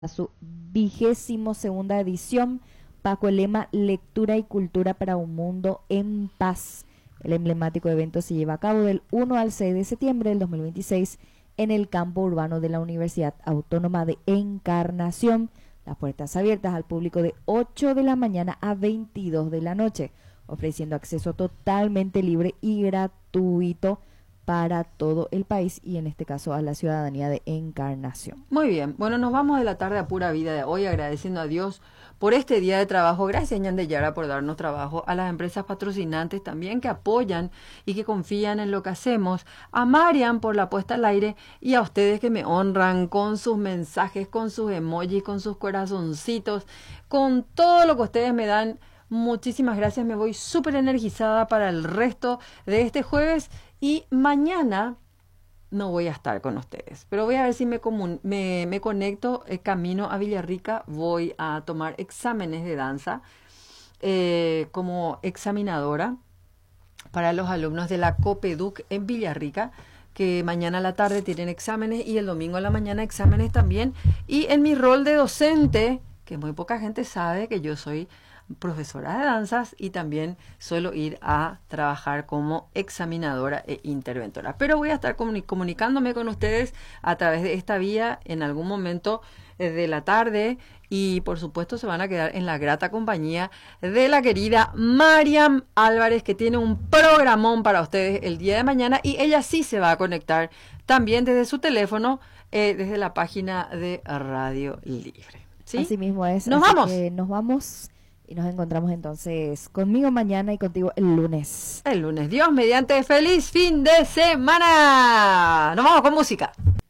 a su 22ª edición bajo el lema Lectura y Cultura para un Mundo en Paz. El emblemático evento se lleva a cabo del 1 al 6 de septiembre del 2026 en el campo urbano de la Universidad Autónoma de Encarnación. Las puertas abiertas al público de 8 de la mañana a 22 de la noche, ofreciendo acceso totalmente libre y gratuito para todo el país y en este caso a la ciudadanía de Encarnación. Muy bien, bueno, nos vamos de la tarde a pura vida de hoy agradeciendo a Dios por este día de trabajo. Gracias, Ñandeyara, por darnos trabajo, a las empresas patrocinantes también que apoyan y que confían en lo que hacemos, a Marian por la puesta al aire y a ustedes que me honran con sus mensajes, con sus emojis, con sus corazoncitos, con todo lo que ustedes me dan. Muchísimas gracias, me voy súper energizada para el resto de este jueves y mañana no voy a estar con ustedes, pero voy a ver si me conecto, camino a Villarrica, voy a tomar exámenes de danza como examinadora para los alumnos de la Copeduc en Villarrica, que mañana a la tarde tienen exámenes y el domingo a la mañana exámenes también, y en mi rol de docente, que muy poca gente sabe que yo soy profesora de danzas y también suelo ir a trabajar como examinadora e interventora. Pero voy a estar comunicándome con ustedes a través de esta vía en algún momento de la tarde y por supuesto se van a quedar en la grata compañía de la querida Mariam Álvarez, que tiene un programón para ustedes el día de mañana y ella sí se va a conectar también desde su teléfono, desde la página de Radio Libre. ¿Sí? Así mismo es. Nos vamos. Nos vamos. Y nos encontramos entonces conmigo mañana y contigo el lunes. El lunes. Dios mediante, feliz fin de semana. Nos vamos con música.